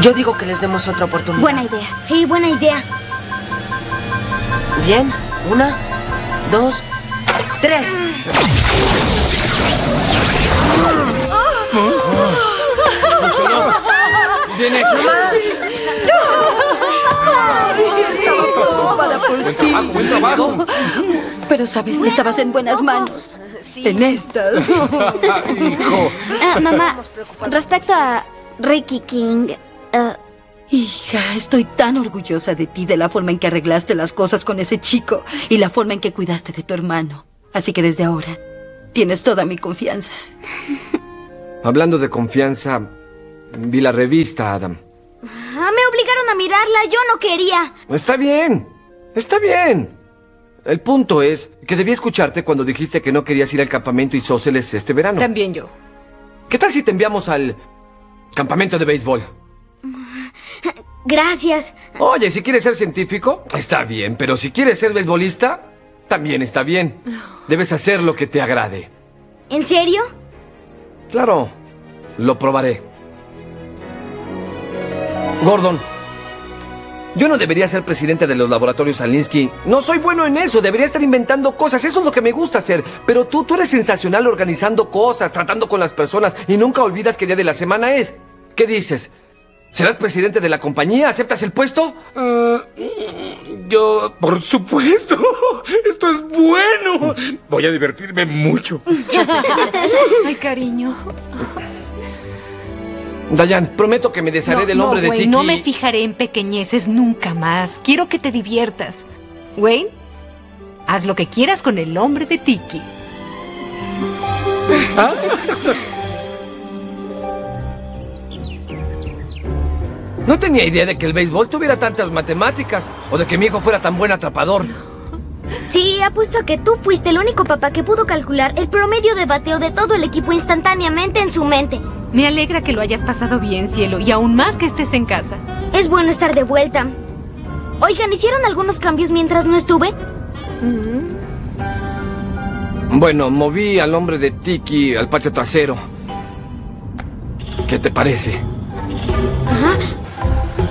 Yo digo que les demos otra oportunidad. Buena idea. Sí, buena idea. Bien. 1, 2, 3. ¡Bien hecho! ¡Buen trabajo! Pero sabes, estabas en buenas manos. Sí. En estas. ¡Hijo! Mamá, respecto a Ricky King, Hija, estoy tan orgullosa de ti, de la forma en que arreglaste las cosas con ese chico y la forma en que cuidaste de tu hermano. Así que desde ahora tienes toda mi confianza. Hablando de confianza, vi la revista, Adam. me obligaron a mirarla. Yo no quería. Está bien, está bien. El punto es que debí escucharte cuando dijiste que no querías ir al campamento isósceles este verano. También yo. ¿Qué tal si te enviamos al campamento de béisbol? Gracias. Oye, si quieres ser científico, está bien, pero si quieres ser beisbolista, también está bien. Debes hacer lo que te agrade. ¿En serio? Claro, lo probaré. Gordon, yo no debería ser presidente de los laboratorios Alinsky. No soy bueno en eso, debería estar inventando cosas. Eso es lo que me gusta hacer. Pero tú eres sensacional organizando cosas, tratando con las personas y nunca olvidas qué día de la semana es. ¿Qué dices? ¿Serás presidente de la compañía? ¿Aceptas el puesto? Yo, por supuesto. Esto es bueno. Voy a divertirme mucho. Ay, cariño. Dayan, prometo que me desharé del nombre de Wayne, Tiki. no me fijaré en pequeñeces nunca más. Quiero que te diviertas. Wayne, haz lo que quieras con el nombre de Tiki. ¿Ah? No tenía idea de que el béisbol tuviera tantas matemáticas o de que mi hijo fuera tan buen atrapador. Sí, apuesto a que tú fuiste el único papá que pudo calcular el promedio de bateo de todo el equipo instantáneamente en su mente. Me alegra que lo hayas pasado bien, cielo, y aún más que estés en casa. Es bueno estar de vuelta. Oigan, ¿hicieron algunos cambios mientras no estuve? Bueno, moví al hombre de Tiki al patio trasero. ¿Qué te parece? Ajá.